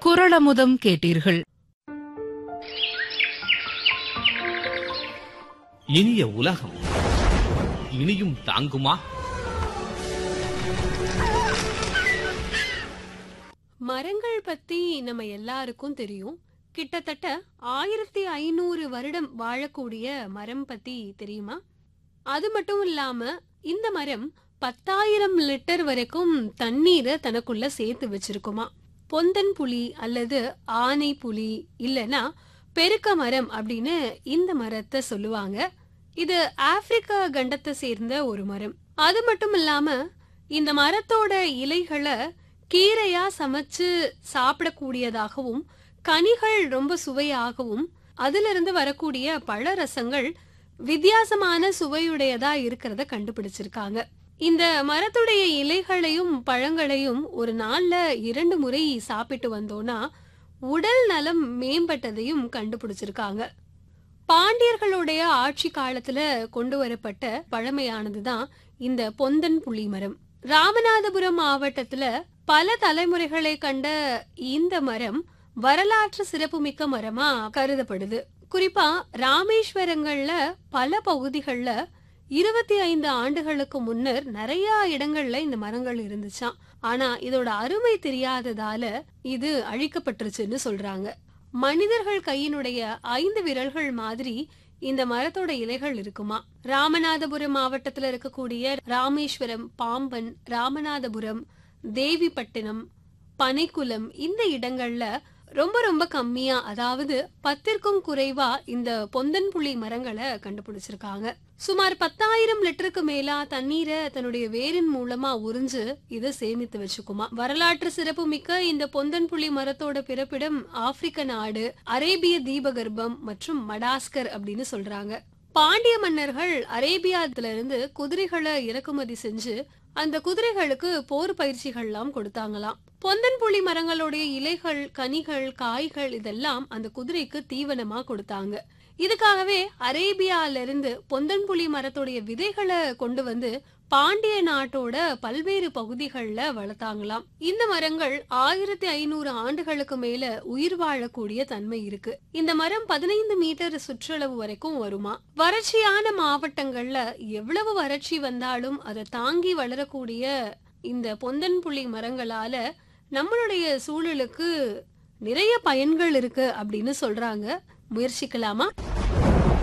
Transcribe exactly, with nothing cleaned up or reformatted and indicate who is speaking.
Speaker 1: குறளமுதம் கேட்டீர்கள்.
Speaker 2: இனிய உலகம் இனியும் தாங்குமா?
Speaker 3: மரங்கள் பத்தி நம்ம எல்லாருக்கும் தெரியும். கிட்டத்தட்ட ஆயிரத்தி ஐநூறு வருடம் வாழக்கூடிய மரம் பத்தி தெரியுமா? அது மட்டும் இல்லாம இந்த மரம் பத்தாயிரம் லிட்டர் வரைக்கும் தண்ணீரை தனக்குள்ள சேர்த்து வச்சிருக்குமா. பொந்தன் புலி அல்லது ஆனை புலி இல்லனா பெருக்க மரம் அப்படின்னு இந்த மரத்தை சொல்லுவாங்க. இது ஆப்பிரிக்கா கண்டத்தை சேர்ந்த ஒரு மரம். அது மட்டும் இல்லாம இந்த மரத்தோட இலைகளை கீரையா சமைச்சு சாப்பிடக்கூடியதாகவும் கனிகள் ரொம்ப சுவையாகவும் அதுல இருந்து வரக்கூடிய பழ ரசங்கள் வித்தியாசமான சுவையுடையதா இருக்கிறத கண்டுபிடிச்சிருக்காங்க. இந்த மரத்துடைய இலைகளையும் பழங்களையும் ஒரு நாள்ல இரண்டு முறை சாப்பிட்டு வந்தோம்னா உடல் நலம் மேம்பட்டதையும் கண்டுபிடிச்சிருக்காங்க. பாண்டியர்களுடைய ஆட்சி காலத்துல கொண்டு வரப்பட்ட பழமையானதுதான் இந்த பொந்தன் புலி மரம். ராமநாதபுரம் மாவட்டத்துல பல தலைமுறைகளை கண்ட இந்த மரம் வரலாற்று சிறப்புமிக்க மரமா கருதப்படுது. குறிப்பா ராமேஸ்வரங்கள்ல பல பகுதிகள்ல இருபத்தி ஐந்து ஆண்டுகளுக்கு முன்னர் நிறைய இடங்கள்ல இந்த மரங்கள் இருந்துச்சாம். ஆனா இதோட அருமை தெரியாததால இது அழிக்கப்பட்டுருச்சுன்னு சொல்றாங்க. மனிதர்கள் கையினுடைய ஐந்து விரல்கள் மாதிரி இந்த மரத்தோட இலைகள் இருக்குமா. ராமநாதபுரம் மாவட்டத்துல இருக்கக்கூடிய ராமேஸ்வரம், பாம்பன், ராமநாதபுரம், தேவிப்பட்டினம், பனைக்குளம் இந்த இடங்கள்ல ரொம்ப ரொம்ப கம்மியா, அதாவது பத்திற்கும் குறைவா இந்த பொந்தன் புலி மரங்களை கண்டுபிடிச்சிருக்காங்க. சுமார் பத்தாயிரம் லிட்டருக்கு மேலா தண்ணீரை தன்னுடைய வேரின் மூலமா உறிஞ்சு இதை சேமித்து வச்சுக்குமா. வரலாற்று சிறப்பு மிக்க இந்த பொந்தன் புலி மரத்தோட பிறப்பிடம் ஆப்பிரிக்க நாடு, அரேபிய தீபகற்பம் மற்றும் மடாஸ்கர் அப்படின்னு சொல்றாங்க. பாண்டிய மன்னர்கள் அரேபியாத்துல இருந்து குதிரைகளை இறக்குமதி செஞ்சு அந்த குதிரைகளுக்கு போர் பயிற்சிகள் எல்லாம் கொடுத்தாங்களாம். பொந்தன் புலி மரங்களுடைய இலைகள், கனிகள், காய்கள் இதெல்லாம் அந்த குதிரைக்கு தீவனமா கொடுத்தாங்க. இதுக்காகவே அரேபியால இருந்து பொந்தன் புலி மரத்துடைய விதைகளை கொண்டு வந்து பாண்டிய நாட்டோட பல்வேறு பகுதிகள்ல வளர்த்தாங்களாம். இந்த மரங்கள் ஆயிரத்தி ஐநூறு ஆண்டுகளுக்கு மேல உயிர் வாழக்கூடிய தன்மை இருக்கு. இந்த மரம் பதினைந்து மீட்டர் சுற்றளவு வரைக்கும் வருமா. வறட்சியான மாவட்டங்கள்ல எவ்வளவு வறட்சி வந்தாலும் அதை தாங்கி வளரக்கூடிய இந்த பொந்தன் புலி மரங்களால நம்மளுடைய சூழலுக்கு நிறைய பயன்கள் இருக்கு அப்படின்னு சொல்றாங்க. முயற்சிக்கலாமா?